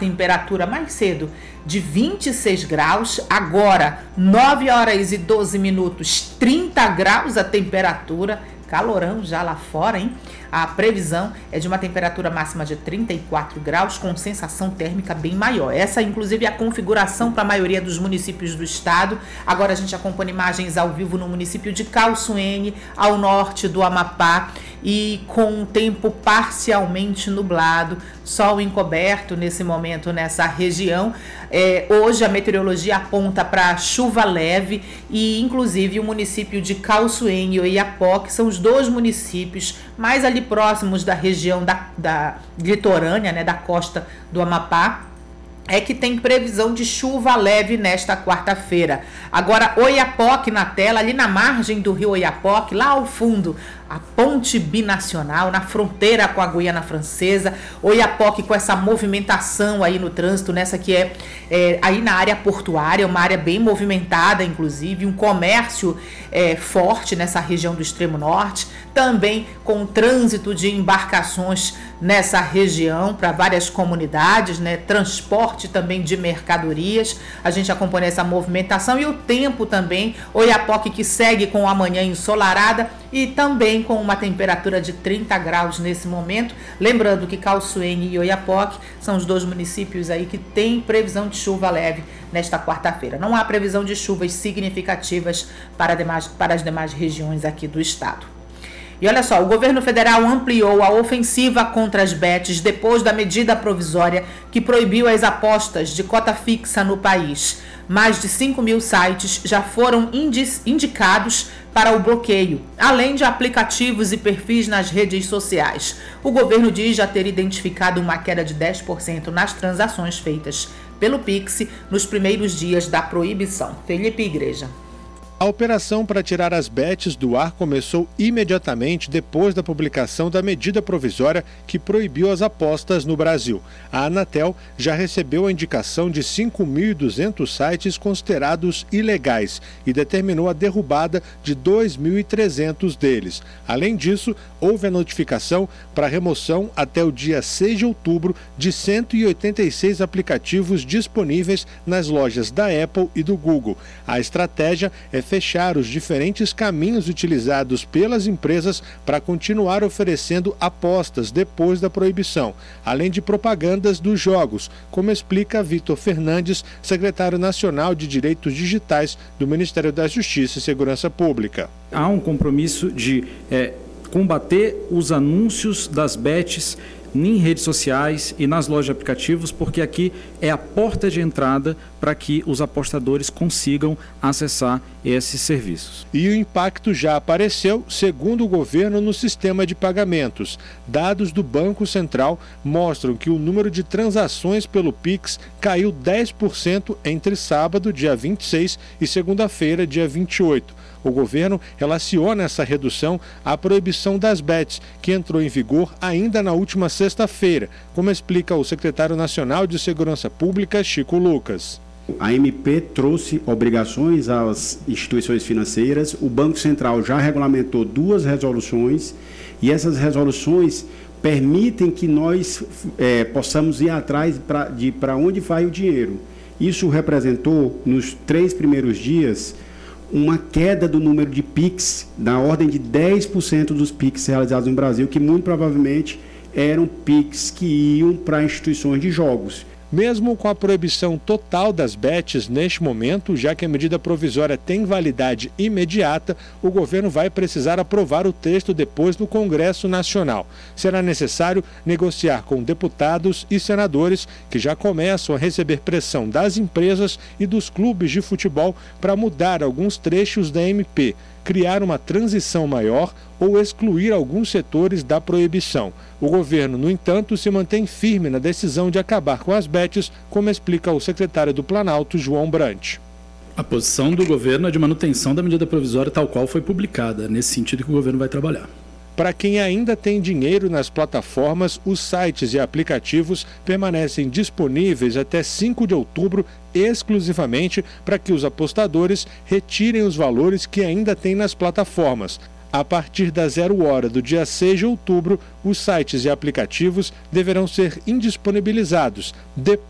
temperatura mais cedo de 26 graus, agora 9 horas e 12 minutos, 30 graus a temperatura, calorão já lá fora, hein? A previsão é de uma temperatura máxima de 34 graus com sensação térmica bem maior. Essa, inclusive, é a configuração para a maioria dos municípios do estado. Agora a gente acompanha imagens ao vivo no município de Calçoene, ao norte do Amapá, e com o tempo parcialmente nublado, sol encoberto nesse momento nessa região. Hoje a meteorologia aponta para chuva leve e, inclusive, o município de Calçoene e Oiapoque são os dois municípios mais ali próximos da região da litorânea, né, da costa do Amapá, que tem previsão de chuva leve nesta quarta-feira. Agora, Oiapoque na tela, ali na margem do rio Oiapoque, lá ao fundo, a ponte binacional, na fronteira com a Guiana Francesa. Oiapoque com essa movimentação aí no trânsito, nessa que é aí na área portuária, uma área bem movimentada, inclusive, um comércio forte nessa região do extremo norte, também com trânsito de embarcações nessa região para várias comunidades, né? Transporte também de mercadorias. A gente acompanha essa movimentação e o tempo também, Oiapoque que segue com a manhã ensolarada e também com uma temperatura de 30 graus nesse momento. Lembrando que Calçoene e Oiapoque são os dois municípios aí que têm previsão de chuva leve nesta quarta-feira. Não há previsão de chuvas significativas para as demais regiões aqui do estado. E olha só, o governo federal ampliou a ofensiva contra as bets depois da medida provisória que proibiu as apostas de cota fixa no país. Mais de 5 mil sites já foram indicados para o bloqueio, além de aplicativos e perfis nas redes sociais. O governo diz já ter identificado uma queda de 10% nas transações feitas pelo Pix nos primeiros dias da proibição. Felipe Igreja. A operação para tirar as bets do ar começou imediatamente depois da publicação da medida provisória que proibiu as apostas no Brasil. A Anatel já recebeu a indicação de 5.200 sites considerados ilegais e determinou a derrubada de 2.300 deles. Além disso, houve a notificação para remoção até o dia 6 de outubro de 186 aplicativos disponíveis nas lojas da Apple e do Google. A estratégia é fechar os diferentes caminhos utilizados pelas empresas para continuar oferecendo apostas depois da proibição, além de propagandas dos jogos, como explica Vitor Fernandes, secretário nacional de Direitos Digitais do Ministério da Justiça e Segurança Pública. Há um compromisso de combater os anúncios das bets em redes sociais e nas lojas de aplicativos, porque aqui é a porta de entrada para que os apostadores consigam acessar esses serviços. E o impacto já apareceu, segundo o governo, no sistema de pagamentos. Dados do Banco Central mostram que o número de transações pelo Pix caiu 10% entre sábado, dia 26, e segunda-feira, dia 28. O governo relaciona essa redução à proibição das bets, que entrou em vigor ainda na última sexta-feira, como explica o secretário nacional de Segurança Pública, Chico Lucas. A MP trouxe obrigações às instituições financeiras, o Banco Central já regulamentou 2 resoluções e essas resoluções permitem que nós possamos ir atrás para onde vai o dinheiro. Isso representou, nos 3 primeiros dias, uma queda do número de PIX, da ordem de 10% dos PIX realizados no Brasil, que muito provavelmente eram PIX que iam para instituições de jogos. Mesmo com a proibição total das bets neste momento, já que a medida provisória tem validade imediata, o governo vai precisar aprovar o texto depois no Congresso Nacional. Será necessário negociar com deputados e senadores que já começam a receber pressão das empresas e dos clubes de futebol para mudar alguns trechos da MP, criar uma transição maior ou excluir alguns setores da proibição. O governo, no entanto, se mantém firme na decisão de acabar com as bets, como explica o secretário do Planalto, João Brant. A posição do governo é de manutenção da medida provisória tal qual foi publicada, nesse sentido que o governo vai trabalhar. Para quem ainda tem dinheiro nas plataformas, os sites e aplicativos permanecem disponíveis até 5 de outubro exclusivamente para que os apostadores retirem os valores que ainda têm nas plataformas. A partir da 0 hora do dia 6 de outubro, os sites e aplicativos deverão ser indisponibilizados. Depois